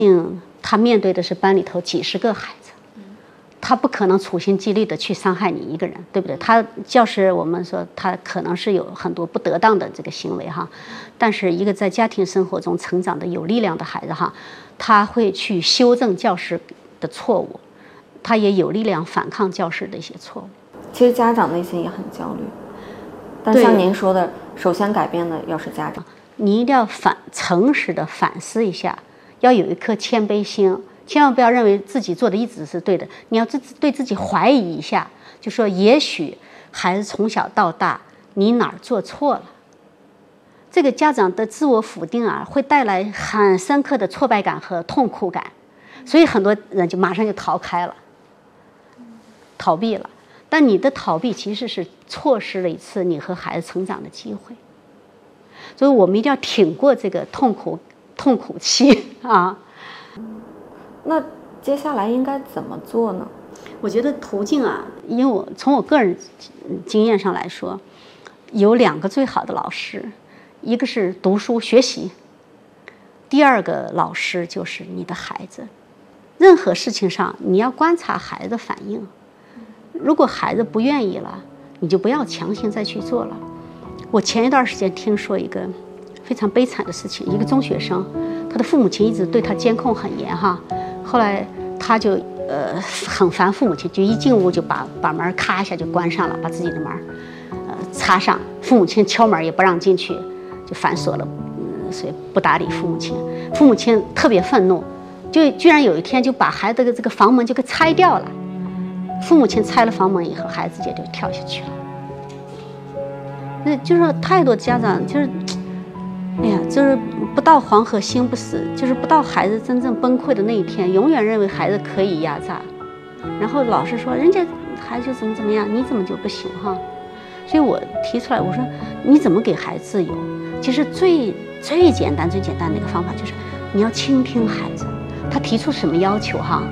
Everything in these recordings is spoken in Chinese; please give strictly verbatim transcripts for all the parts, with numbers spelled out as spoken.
嗯，他面对的是班里头几十个孩子，他不可能处心积虑的去伤害你一个人，对不对？他教师我们说他可能是有很多不得当的这个行为哈，但是一个在家庭生活中成长的有力量的孩子哈，他会去修正教师的错误，他也有力量反抗教师的一些错误。 其实家长内心也很焦虑，但像您说的，首先改变的要是家长， 你一定要反诚实的反思一下，要有一颗谦卑心，千万不要认为自己做的一直是对的，你要自对自己怀疑一下，就说也许孩子从小到大你哪儿做错了。这个家长的自我否定啊，会带来很深刻的挫败感和痛苦感，所以很多人就马上就逃开了，逃避了。但你的逃避其实是错失了一次你和孩子成长的机会，所以我们一定要挺过这个痛苦痛苦期啊。 那接下来应该怎么做呢？ 我觉得途径啊，因为我从我个人经验上来说，有两个最好的老师，一个是读书学习，第二个老师就是你的孩子。任何事情上你要观察孩子的反应，如果孩子不愿意了，你就不要强行再去做了。我前一段时间听说一个非常悲惨的事情，一个中学生，他的父母亲一直对他监控很严哈，后来他就呃很烦父母亲，就一进屋就把把门咔一下就关上了，把自己的门呃插上，父母亲敲门也不让进去，就反锁了，嗯，所以不搭理父母亲。父母亲特别愤怒，就居然有一天就把孩子的这个房门就给拆掉了。父母亲拆了房门以后，孩子直接就跳下去了。那就是说太多家长就是，哎呀，就是不到黄河心不死，就是不到孩子真正崩溃的那一天，永远认为孩子可以压榨，然后老是说人家孩子就怎么怎么样，你怎么就不行哈？所以我提出来，我说你怎么给孩子自由？其实最最简单最简单的一个方法就是你要倾听孩子，他提出什么要求哈？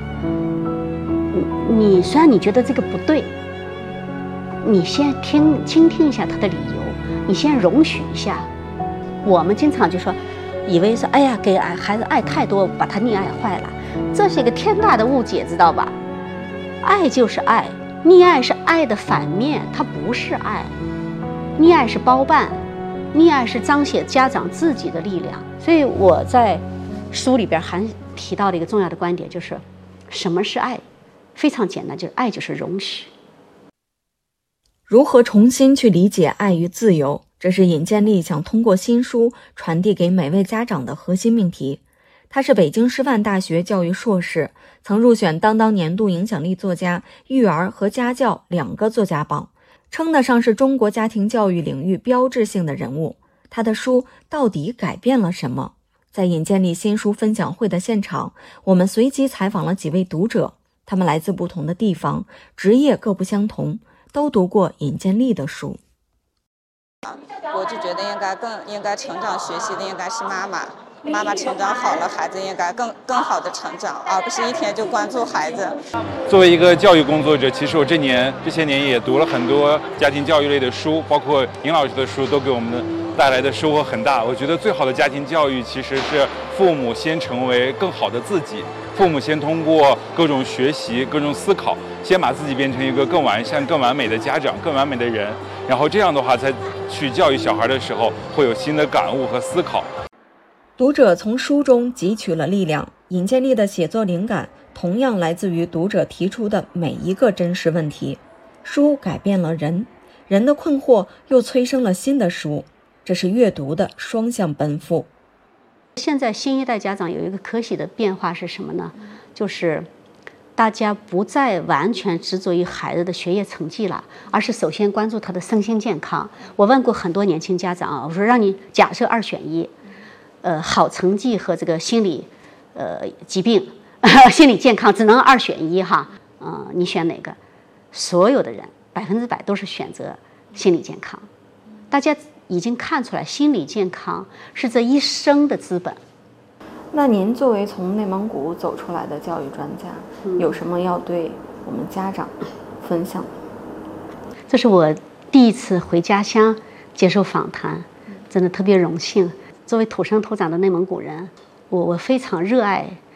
你虽然你觉得这个不对，你先听倾听一下他的理由，你先容许一下。我们经常就说，以为说，哎呀，给孩子爱太多，把他溺爱坏了，这是一个天大的误解，知道吧？爱就是爱，溺爱是爱的反面，它不是爱。溺爱是包办，溺爱是彰显家长自己的力量。所以我在书里边还提到的一个重要的观点就是，什么是爱？非常简单，就是爱就是容许。 如何重新去理解爱与自由，这是尹建莉想通过新书传递给每位家长的核心命题。他是北京师范大学教育硕士，曾入选当当年度影响力作家、育儿和家教两个作家榜，称得上是中国家庭教育领域标志性的人物。他的书到底改变了什么？在尹建莉新书分享会的现场，我们随机采访了几位读者，他们来自不同的地方，职业各不相同，都读过尹建莉的书。 我就觉得应该更应该成长学习的应该是妈妈，妈妈成长好了，孩子应该更更好的成长，而不是一天就关注孩子。 作为一个教育工作者，其实我这年这些年也读了很多家庭教育类的书，包括尹老师的书，都给我们带来的收获很大。我觉得最好的家庭教育其实是父母先成为更好的自己，父母先通过各种学习、各种思考，先把自己变成一个更完善、更完美的家长、更完美的人，然后这样的话，才去教育小孩的时候会有新的感悟和思考。 读者从书中汲取了力量，尹建莉的写作灵感同样来自于读者提出的每一个真实问题。书改变了人，人的困惑又催生了新的书，这是阅读的双向奔赴。 现在新一代家长有一个可喜的变化是什么呢？就是大家不再完全执着于孩子的学业成绩了，而是首先关注他的身心健康。我问过很多年轻家长啊，我说让你假设二选一，呃，好成绩和这个心理呃疾病、心理健康只能二选一哈，嗯、呃，你选哪个？所有的人百分之百都是选择心理健康。大家已经看出来，心理健康是这一生的资本。 那您作为从内蒙古走出来的教育专家，嗯、有什么要对我们家长分享的？ 这是我第一次回家乡接受访谈，真的特别荣幸。作为土生土长的内蒙古人，我我非常热爱